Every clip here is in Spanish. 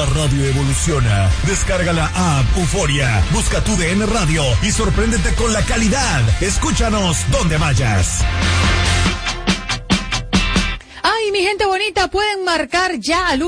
La radio evoluciona. Descarga la app Euforia, busca tu DN Radio y sorpréndete con la calidad. Escúchanos donde vayas. Ay, mi gente bonita, pueden marcar ya al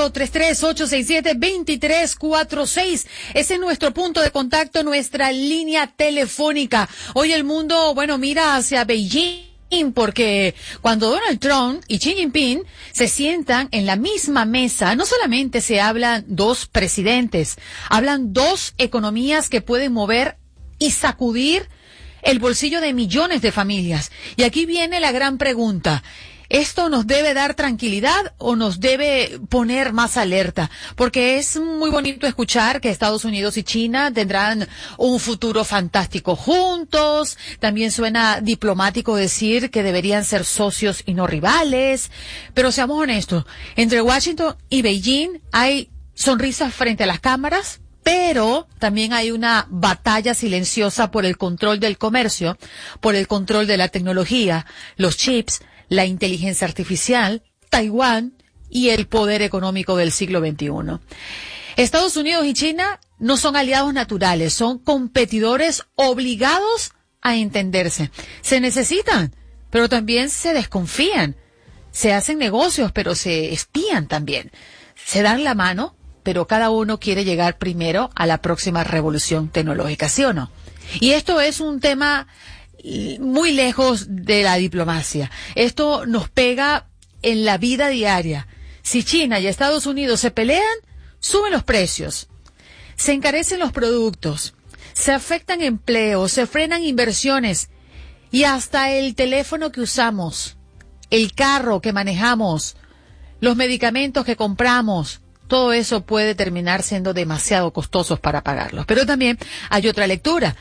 1-833-867-2346. Ese es nuestro punto de contacto, nuestra línea telefónica. Hoy el mundo, mira hacia Beijing, porque cuando Donald Trump y Xi Jinping se sientan en la misma mesa, no solamente se hablan dos presidentes, hablan dos economías que pueden mover y sacudir el bolsillo de millones de familias. Y aquí viene la gran pregunta. ¿Esto nos debe dar tranquilidad o nos debe poner más alerta? Porque es muy bonito escuchar que Estados Unidos y China tendrán un futuro fantástico juntos. También suena diplomático decir que deberían ser socios y no rivales. Pero seamos honestos, entre Washington y Beijing hay sonrisas frente a las cámaras, pero también hay una batalla silenciosa por el control del comercio, por el control de la tecnología, los chips, la inteligencia artificial, Taiwán y el poder económico del siglo XXI. Estados Unidos y China no son aliados naturales, son competidores obligados a entenderse. Se necesitan, pero también se desconfían. Se hacen negocios, pero se espían también. Se dan la mano, pero cada uno quiere llegar primero a la próxima revolución tecnológica, ¿sí o no? Y esto es un tema muy lejos de la diplomacia. Esto nos pega en la vida diaria. Si China y Estados Unidos se pelean, suben los precios, se encarecen los productos, se afectan empleos, se frenan inversiones y hasta el teléfono que usamos, el carro que manejamos, los medicamentos que compramos, todo eso puede terminar siendo demasiado costosos para pagarlos. Pero también hay otra lectura.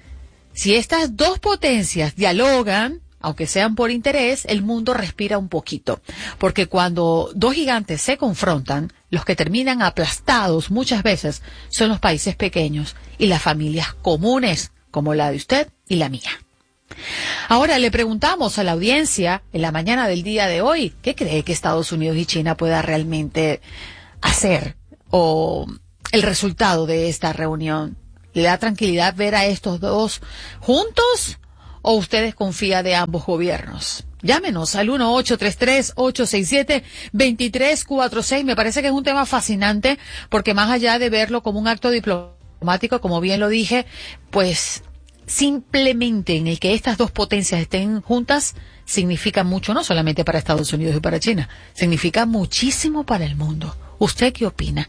Si estas dos potencias dialogan, aunque sean por interés, el mundo respira un poquito. Porque cuando dos gigantes se confrontan, los que terminan aplastados muchas veces son los países pequeños y las familias comunes, como la de usted y la mía. Ahora le preguntamos a la audiencia en la mañana del día de hoy, ¿qué cree que Estados Unidos y China pueda realmente hacer o el resultado de esta reunión? ¿Le da tranquilidad ver a estos dos juntos o usted desconfía de ambos gobiernos? Llámenos al 1-833-867-2346. Me parece que es un tema fascinante porque más allá de verlo como un acto diplomático, como bien lo dije, pues simplemente en el que estas dos potencias estén juntas significa mucho, no solamente para Estados Unidos y para China, significa muchísimo para el mundo. ¿Usted qué opina?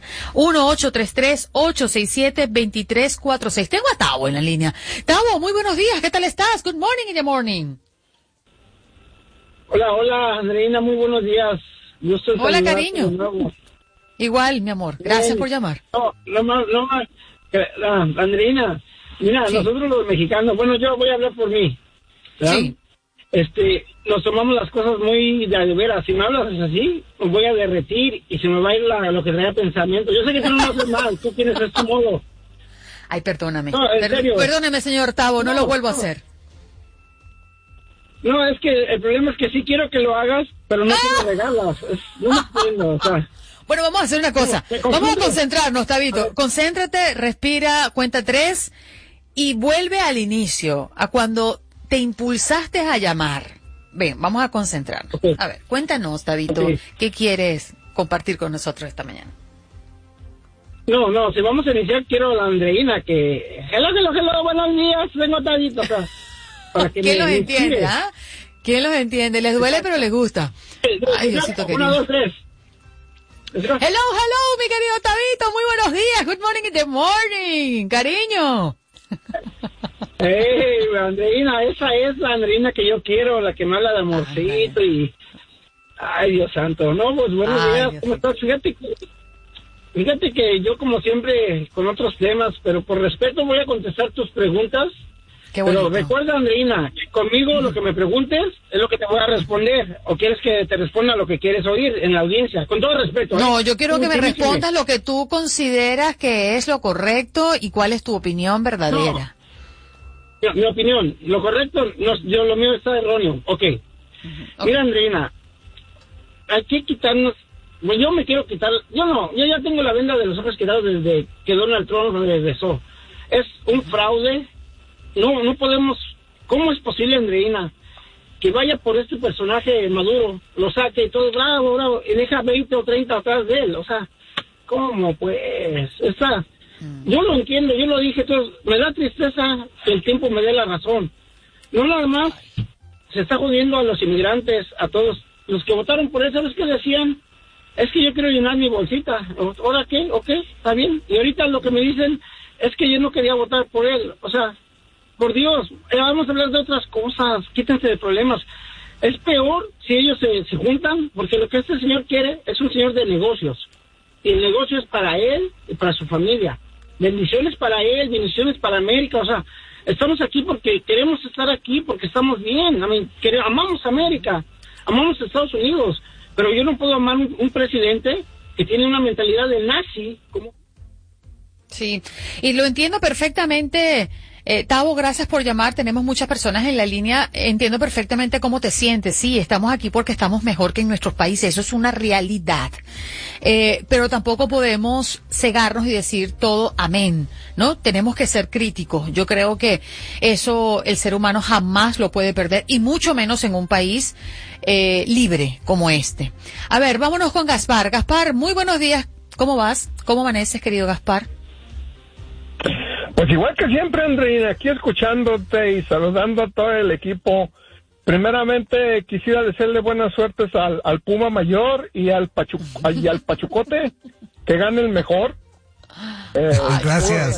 1-833-867-2346. Tengo a Tavo en la línea. Tavo, muy buenos días. ¿Qué tal estás? Good morning in the morning. Hola, Andreina. Muy buenos días. Hola, cariño. Igual, mi amor. Gracias por llamar. Andreina, mira, sí. Nosotros los mexicanos, yo voy a hablar por mí, ¿verdad? Sí. Nos tomamos las cosas muy de veras. Si me hablas así, me voy a derretir y se me va a ir lo que traía pensamiento. Yo sé que tú no haces mal, tú tienes este modo. Ay, perdóname. No, en serio. Perdóname, señor Tavo, no lo vuelvo a hacer. No, es que el problema es que sí quiero que lo hagas, pero no te lo regalas. No me entiendo, o sea. Bueno, vamos a hacer una cosa. Vamos a concentrarnos, Tabito. Concéntrate, respira, cuenta 3 y vuelve al inicio, a cuando te impulsaste a llamar. Ven, vamos a concentrarnos. Okay. A ver, cuéntanos, Tabito, ¿qué quieres compartir con nosotros esta mañana? No, si vamos a iniciar, quiero a la Andreina que... Hello, buenos días, vengo Tabito. O sea, para que ¿quién los entiende, ah? ¿Quién los entiende? Les duele, pero les gusta. Ay, Diosito querido. 1, 2, 3. Hello, mi querido Tabito, muy buenos días. Good morning in the morning, cariño. Hey, Andreina, esa es la Andreina que yo quiero, la que me habla de amorcito y... Ay, Dios santo. No, pues buenos días, ¿cómo estás? Fíjate que yo como siempre con otros temas, pero por respeto voy a contestar tus preguntas. Qué bonito. Pero recuerda, Andreina, que conmigo lo que me preguntes es lo que te voy a responder. ¿O quieres que te responda lo que quieres oír en la audiencia? Con todo respeto. No, yo quiero que me respondas lo que tú consideras que es lo correcto y cuál es tu opinión verdadera. No, mi opinión, lo correcto, lo mío está erróneo. Ok. Mira, Andreina, hay que quitarnos pues yo me quiero quitar, yo ya tengo la venda de los ojos quitados desde que Donald Trump regresó. Es un fraude, no podemos, ¿cómo es posible, Andreina, que vaya por este personaje Maduro, lo saque y todo, bravo, y deja 20 o 30 atrás de él? O sea, ¿cómo pues? Yo lo entiendo, yo lo dije, entonces, me da tristeza que el tiempo me dé la razón. No nada más se está jodiendo a los inmigrantes, a todos los que votaron por él. ¿Sabes qué decían? Es que yo quiero llenar mi bolsita. ¿Ahora qué? ¿Ok? ¿Está bien? Y ahorita lo que me dicen es que yo no quería votar por él. O sea, por Dios, vamos a hablar de otras cosas, quítense de problemas. Es peor si ellos se juntan, porque lo que este señor quiere es un señor de negocios. Y el negocio es para él y para su familia. Bendiciones para él, bendiciones para América. O sea, estamos aquí porque queremos estar aquí, porque estamos bien. Amamos América, amamos Estados Unidos, pero yo no puedo amar un presidente que tiene una mentalidad de nazi. Sí, y lo entiendo perfectamente. Tavo, gracias por llamar. Tenemos muchas personas en la línea. Entiendo perfectamente cómo te sientes. Sí, estamos aquí porque estamos mejor que en nuestros países. Eso es una realidad. Pero tampoco podemos cegarnos y decir todo amén, ¿no? Tenemos que ser críticos. Yo creo que eso el ser humano jamás lo puede perder, y mucho menos en un país libre como este. A ver, vámonos con Gaspar. Gaspar, muy buenos días. ¿Cómo vas? ¿Cómo amaneces, querido Gaspar? Pues igual que siempre, Andreina, aquí escuchándote y saludando a todo el equipo. Primeramente quisiera desearle buenas suertes al Puma Mayor y al Pachucote, que gane el mejor. Gracias.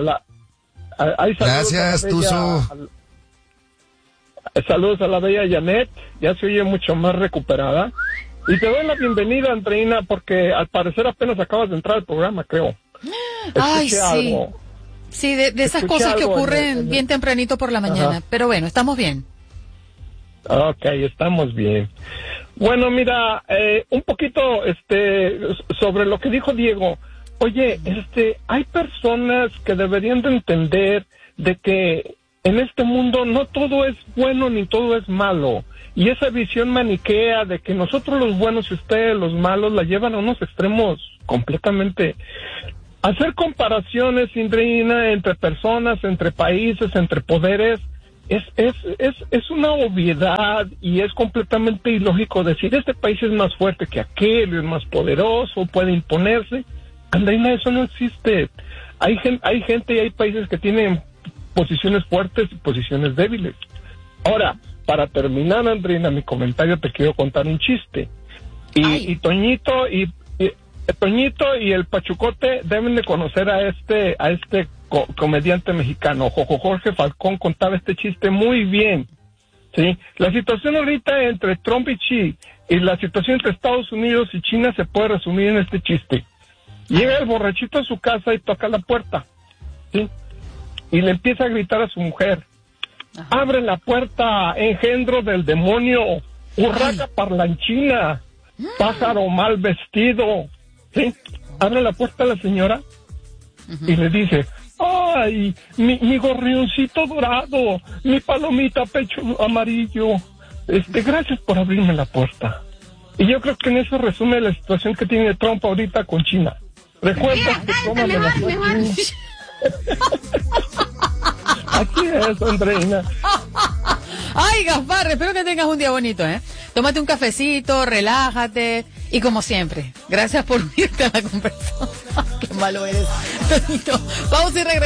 Gracias, Tuzo. Saludos a la bella Janet, ya se oye mucho más recuperada. Y te doy la bienvenida, Andreina, porque al parecer apenas acabas de entrar al programa, creo. Ay, sí. Algo. Sí, de esas cosas que ocurren bien tempranito por la mañana. Ajá. Pero bueno, estamos bien. Ok, estamos bien. Bueno, mira, un poquito sobre lo que dijo Diego. Oye, hay personas que deberían de entender de que en este mundo no todo es bueno ni todo es malo. Y esa visión maniquea de que nosotros los buenos y ustedes los malos la llevan a unos extremos completamente. Hacer comparaciones, Indreina, entre personas, entre países, entre poderes, es una obviedad, y es completamente ilógico decir este país es más fuerte que aquel, es más poderoso, puede imponerse. Andreina, eso no existe. Hay gente y hay países que tienen posiciones fuertes y posiciones débiles. Ahora, para terminar, Andreina, mi comentario, te quiero contar un chiste. Y Toñito y el Pachucote deben de conocer a este comediante mexicano. Jorge Falcón contaba este chiste muy bien, ¿sí? La situación ahorita entre Trump y Xi, y la situación entre Estados Unidos y China, se puede resumir en este chiste. Llega el borrachito a su casa y toca la puerta, ¿sí? Y le empieza a gritar a su mujer: abre la puerta, engendro del demonio, urraca parlanchina, pájaro mal vestido. ¿Sí? Abre la puerta a la señora y le dice: ay, mi gorrioncito dorado, mi palomita pecho amarillo, gracias por abrirme la puerta. Y yo creo que en eso resume la situación que tiene Trump ahorita con China. Recuerda que Trump me la Aquí es, Andreina. Ay, Gaspar, espero que tengas un día bonito, ¿eh? Tómate un cafecito, relájate, y como siempre, gracias por unirte a la conversación. Qué malo eres, Tonito. Vamos y regresamos.